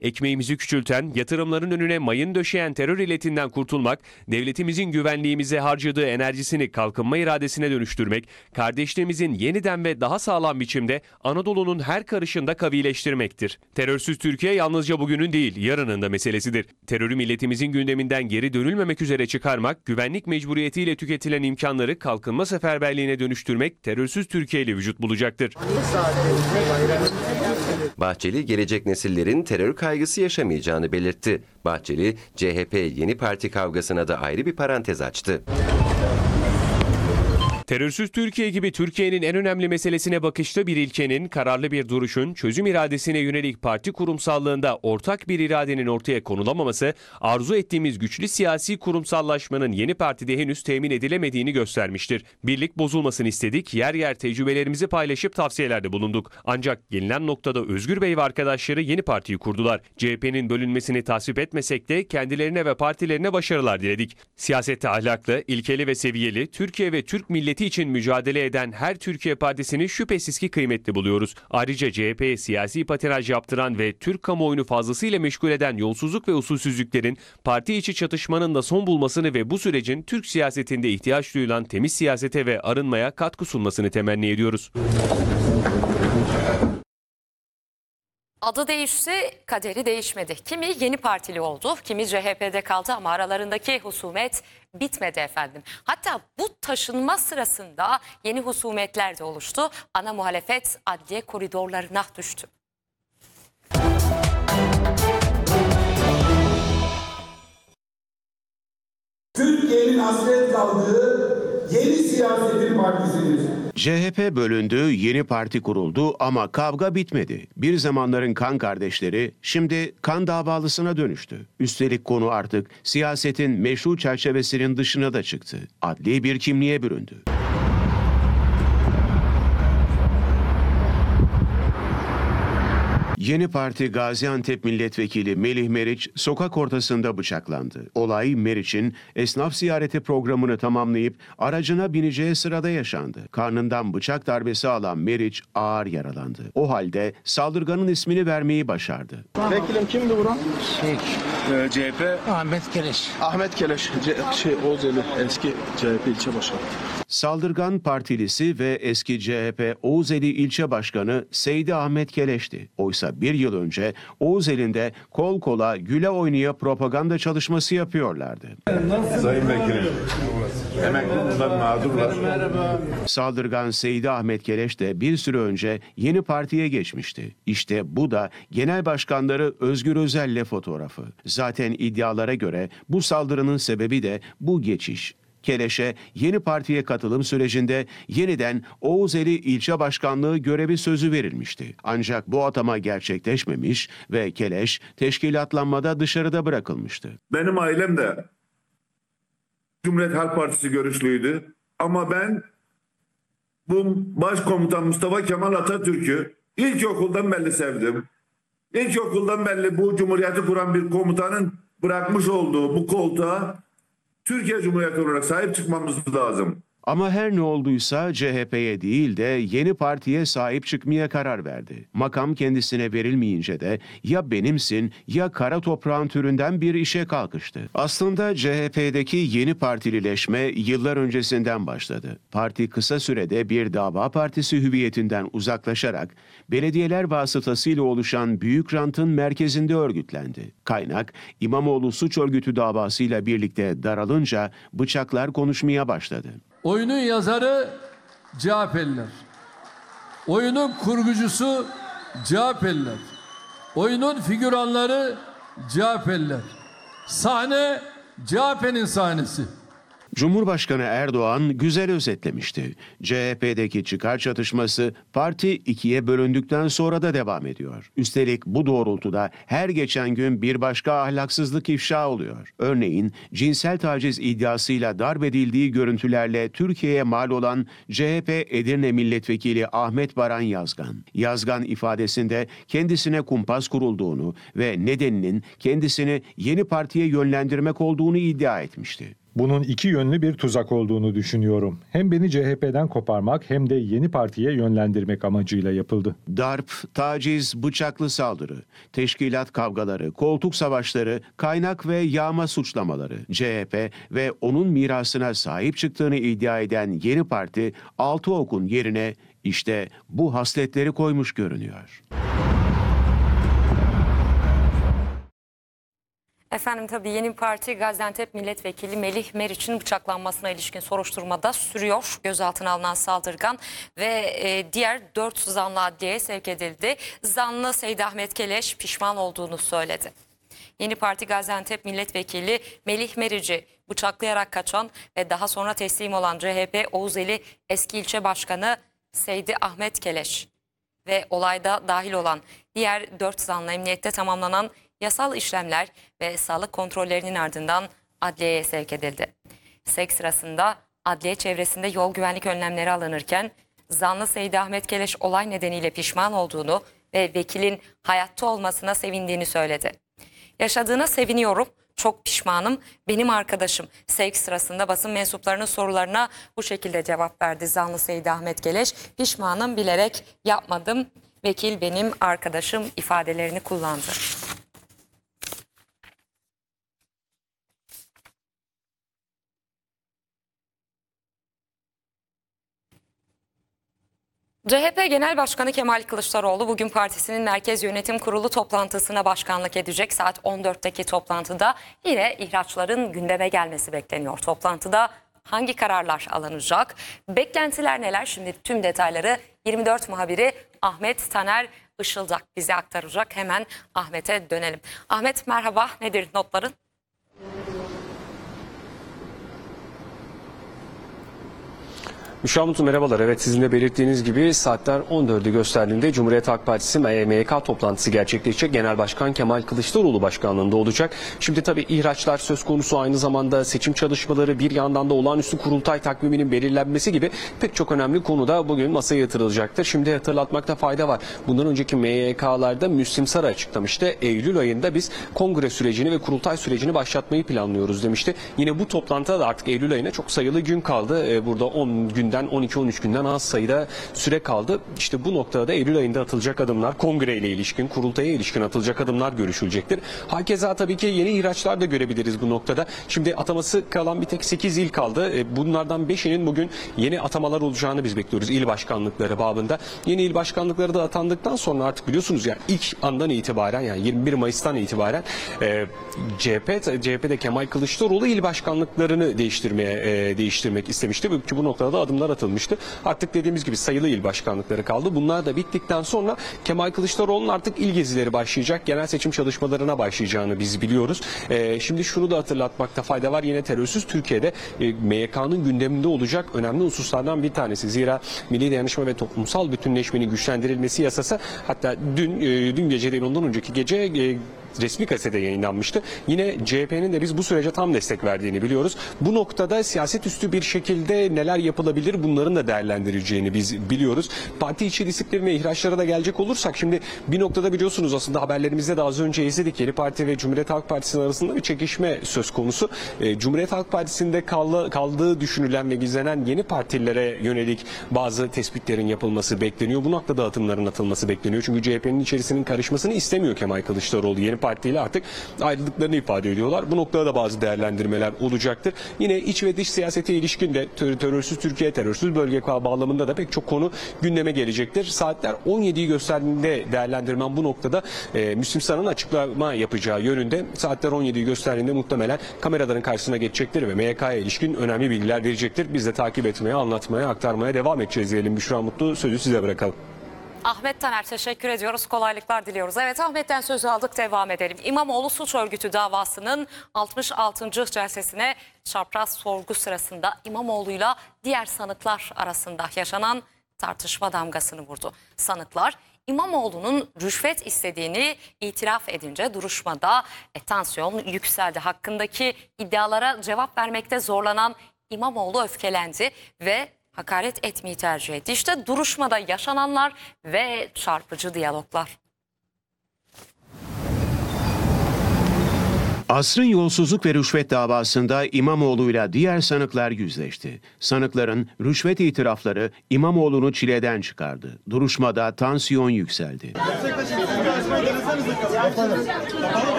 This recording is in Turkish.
Ekmeğimizi küçülten, yatırımların önüne mayın döşeyen terör illetinden kurtulmak, devletimizin güvenliğimize harcadığı enerjisini kalkınma iradesine dönüştürmek, kardeşliğimizin yeniden ve daha sağlam biçimde Anadolu'nun her karışında kavileştirmektir. Terörsüz Türkiye yalnızca bugünün değil, yarının da meselesidir. Terörü milletimizin gündeminden geri dönülmemek üzere çıkarmak, güvenlik mecburiyetiyle tüketilen imkanları kalkınma seferberliğine dönüştürmek, terörsüz Türkiye ile vücut bulacaktır. Bahçeli, gelecek nesillerin terör kaygısı yaşamayacağını belirtti. Bahçeli, CHP yeni parti kavgasına da ayrı bir parantez açtı. Terörsüz Türkiye gibi Türkiye'nin en önemli meselesine bakışta bir ilkenin, kararlı bir duruşun, çözüm iradesine yönelik parti kurumsallığında ortak bir iradenin ortaya konulamaması, arzu ettiğimiz güçlü siyasi kurumsallaşmanın yeni partide henüz temin edilemediğini göstermiştir. Birlik bozulmasını istedik, yer yer tecrübelerimizi paylaşıp tavsiyelerde bulunduk. Ancak gelinen noktada Özgür Bey ve arkadaşları yeni partiyi kurdular. CHP'nin bölünmesini tasvip etmesek de kendilerine ve partilerine başarılar diledik. Siyasette ahlaklı, ilkeli ve seviyeli, Türkiye ve Türk milleti için mücadele eden her Türkiye Partisi'ni şüphesiz ki kıymetli buluyoruz. Ayrıca CHP'ye siyasi patinaj yaptıran ve Türk kamuoyunu fazlasıyla meşgul eden yolsuzluk ve usulsüzlüklerin parti içi çatışmanın da son bulmasını ve bu sürecin Türk siyasetinde ihtiyaç duyulan temiz siyasete ve arınmaya katkı sunmasını temenni ediyoruz. Adı değişti, kaderi değişmedi. Kimi yeni partili oldu, kimi CHP'de kaldı ama aralarındaki husumet bitmedi efendim. Hatta bu taşınma sırasında yeni husumetler de oluştu. Ana muhalefet adliye koridorlarına düştü. Türkiye'nin hasret kaldığı yeni siyasetin partisidir. CHP bölündü, yeni parti kuruldu ama kavga bitmedi. Bir zamanların kan kardeşleri şimdi kan davalısına dönüştü. Üstelik konu artık siyasetin meşru çerçevesinin dışına da çıktı. Adli bir kimliğe büründü. Yeni Parti Gaziantep Milletvekili Melih Meriç sokak ortasında bıçaklandı. Olay Meriç'in esnaf ziyareti programını tamamlayıp aracına bineceği sırada yaşandı. Karnından bıçak darbesi alan Meriç ağır yaralandı. O halde saldırganın ismini vermeyi başardı. Vekilim kimdi buran? CHP Ahmet Keleş. Ahmet Keleş, Oğuzeli eski CHP ilçe başkanı. Saldırgan partilisi ve eski CHP Oğuzeli ilçe başkanı Seydi Ahmet Keleş'ti. Oysa bir yıl önce Oğuzeli'nde kol kola güle oynaya propaganda çalışması yapıyorlardı. Sayın Vekilim, emekliler mağdurlar. Saldırgan Seydi Ahmet Keleş de bir süre önce yeni partiye geçmişti. İşte bu da genel başkanları Özgür Özel'le fotoğrafı. Zaten iddialara göre bu saldırının sebebi de bu geçiş. Keleş'e yeni partiye katılım sürecinde yeniden Oğuzeli ilçe başkanlığı görevi sözü verilmişti. Ancak bu atama gerçekleşmemiş ve Keleş teşkilatlanmada dışarıda bırakılmıştı. Benim ailem de Cumhuriyet Halk Partisi görüşlüydü. Ama ben bu Başkomutan Mustafa Kemal Atatürk'ü ilkokuldan belli sevdim. İlkokuldan belli bu Cumhuriyeti kuran bir komutanın bırakmış olduğu bu koltuğa Türkiye Cumhuriyeti olarak sahip çıkmamız lazım. Ama her ne olduysa CHP'ye değil de yeni partiye sahip çıkmaya karar verdi. Makam kendisine verilmeyince de ya benimsin ya kara toprağın türünden bir işe kalkıştı. Aslında CHP'deki yeni partilileşme yıllar öncesinden başladı. Parti kısa sürede bir dava partisi hüviyetinden uzaklaşarak belediyeler vasıtasıyla oluşan büyük rantın merkezinde örgütlendi. Kaynak İmamoğlu suç örgütü davasıyla birlikte daralınca bıçaklar konuşmaya başladı. Oyunun yazarı CHP'liler. Oyunun kurgucusu CHP'liler. Oyunun figüranları CHP'liler. Sahne CHP'nin sahnesi. Cumhurbaşkanı Erdoğan güzel özetlemişti. CHP'deki çıkar çatışması parti ikiye bölündükten sonra da devam ediyor. Üstelik bu doğrultuda her geçen gün bir başka ahlaksızlık ifşa oluyor. Örneğin cinsel taciz iddiasıyla darp edildiği görüntülerle Türkiye'ye mal olan CHP Edirne Milletvekili Ahmet Baran Yazgan. Yazgan ifadesinde kendisine kumpas kurulduğunu ve nedeninin kendisini yeni partiye yönlendirmek olduğunu iddia etmişti. Bunun iki yönlü bir tuzak olduğunu düşünüyorum. Hem beni CHP'den koparmak hem de yeni partiye yönlendirmek amacıyla yapıldı. Darp, taciz, bıçaklı saldırı, teşkilat kavgaları, koltuk savaşları, kaynak ve yağma suçlamaları. CHP ve onun mirasına sahip çıktığını iddia eden yeni parti Altıok'un yerine işte bu hasletleri koymuş görünüyor. Efendim tabii yeni parti Gaziantep Milletvekili Melih Meriç'in bıçaklanmasına ilişkin soruşturmada sürüyor. Gözaltına alınan saldırgan ve diğer 4 zanlı adliyeye sevk edildi. Zanlı Seydi Ahmet Keleş pişman olduğunu söyledi. Yeni parti Gaziantep Milletvekili Melih Meriç'i bıçaklayarak kaçan ve daha sonra teslim olan CHP Oğuzeli eski ilçe başkanı Seydi Ahmet Keleş ve olayda dahil olan diğer 4 zanlı emniyette tamamlanan yasal işlemler ve sağlık kontrollerinin ardından adliyeye sevk edildi. Sevk sırasında adliye çevresinde yol güvenlik önlemleri alınırken zanlı Seydi Ahmet Keleş olay nedeniyle pişman olduğunu ve vekilin hayatta olmasına sevindiğini söyledi. Yaşadığına seviniyorum, çok pişmanım, benim arkadaşım. Sevk sırasında basın mensuplarının sorularına bu şekilde cevap verdi zanlı Seydi Ahmet Keleş. Pişmanım, bilerek yapmadım, vekil benim arkadaşım ifadelerini kullandı. CHP Genel Başkanı Kemal Kılıçdaroğlu bugün partisinin Merkez Yönetim Kurulu toplantısına başkanlık edecek. Saat 14'teki toplantıda yine ihraçların gündeme gelmesi bekleniyor. Toplantıda hangi kararlar alınacak? Beklentiler neler? Şimdi tüm detayları 24 muhabiri Ahmet Taner Işıldak bize aktaracak. Hemen Ahmet'e dönelim. Ahmet merhaba, nedir notların? Müşra Mutlu merhabalar. Evet, sizin de belirttiğiniz gibi saatler 14'ü gösterdiğinde Cumhuriyet Halk Partisi MYK toplantısı gerçekleşecek. Genel Başkan Kemal Kılıçdaroğlu başkanlığında olacak. Şimdi tabii ihraçlar söz konusu, aynı zamanda seçim çalışmaları, bir yandan da olağanüstü kurultay takviminin belirlenmesi gibi pek çok önemli konu da bugün masaya yatırılacaktır. Şimdi hatırlatmakta fayda var. Bundan önceki MYK'larda Müslim Sarı açıklamıştı. Eylül ayında biz kongre sürecini ve kurultay sürecini başlatmayı planlıyoruz demişti. Yine bu toplantıda da artık Eylül ayına çok sayılı gün kaldı. Burada 10 günden 12-13 günden az sayıda süre kaldı. İşte bu noktada da Eylül ayında atılacak adımlar, kongreyle ilişkin, kurultaya ilişkin atılacak adımlar görüşülecektir. Hakeza tabii ki yeni ihraçlar da görebiliriz bu noktada. Şimdi ataması kalan bir tek 8 il kaldı. Bunlardan 5'inin bugün yeni atamalar olacağını biz bekliyoruz il başkanlıkları babında. Yeni il başkanlıkları da atandıktan sonra artık biliyorsunuz yani ilk andan itibaren, yani 21 Mayıs'tan itibaren CHP'de Kemal Kılıçdaroğlu il başkanlıklarını değiştirmek istemişti. Ki bu noktada da adımlar atılmıştı. Artık dediğimiz gibi sayılı il başkanlıkları kaldı. Bunlar da bittikten sonra Kemal Kılıçdaroğlu'nun artık il gezileri başlayacak. Genel seçim çalışmalarına başlayacağını biz biliyoruz. Şimdi şunu da hatırlatmakta fayda var. Yine terörsüz Türkiye'de MYK'nın gündeminde olacak önemli hususlardan bir tanesi. Zira milli dayanışma ve toplumsal bütünleşmenin güçlendirilmesi yasası, hatta dün gece değil ondan önceki gece resmi gazetede yayınlanmıştı. Yine CHP'nin de biz bu sürece tam destek verdiğini biliyoruz. Bu noktada siyaset üstü bir şekilde neler yapılabilir, bunların da değerlendirileceğini biz biliyoruz. Parti içi disiplin ve ihraçlara da gelecek olursak, şimdi bir noktada biliyorsunuz aslında haberlerimizde de az önce izledik. Yeni Parti ve Cumhuriyet Halk Partisi arasında bir çekişme söz konusu. Cumhuriyet Halk Partisi'nde kaldığı düşünülen ve gizlenen yeni partilere yönelik bazı tespitlerin yapılması bekleniyor. Bu noktada adımların atılması bekleniyor. Çünkü CHP'nin içerisinin karışmasını istemiyor Kemal Kılıçdaroğlu. Yeni partiyle artık ayrıldıklarını ifade ediyorlar. Bu noktada da bazı değerlendirmeler olacaktır. Yine iç ve dış siyasete ilişkin de terörsüz Türkiye, terörsüz bölge bağlamında da pek çok konu gündeme gelecektir. Saatler 17'yi gösterdiğinde değerlendirmem bu noktada Müslim Sarı'nın açıklama yapacağı yönünde. Saatler 17'yi gösterdiğinde muhtemelen kameraların karşısına geçecektir ve MYK'ya ilişkin önemli bilgiler verecektir. Biz de takip etmeye, anlatmaya, aktarmaya devam edeceğiz diyelim. Büşra Mutlu, sözü size bırakalım. Ahmet Taner teşekkür ediyoruz. Kolaylıklar diliyoruz. Evet, Ahmet'ten sözü aldık, devam edelim. İmamoğlu suç örgütü davasının 66. celsesine çapraz sorgu sırasında İmamoğlu'yla diğer sanıklar arasında yaşanan tartışma damgasını vurdu. Sanıklar İmamoğlu'nun rüşvet istediğini itiraf edince duruşmada tansiyon yükseldi. Hakkındaki iddialara cevap vermekte zorlanan İmamoğlu öfkelendi ve hakaret etmeyi tercih etti. İşte duruşmada yaşananlar ve çarpıcı diyaloglar. Asrın yolsuzluk ve rüşvet davasında İmamoğlu'yla diğer sanıklar yüzleşti. Sanıkların rüşvet itirafları İmamoğlu'nu çileden çıkardı. Duruşmada tansiyon yükseldi.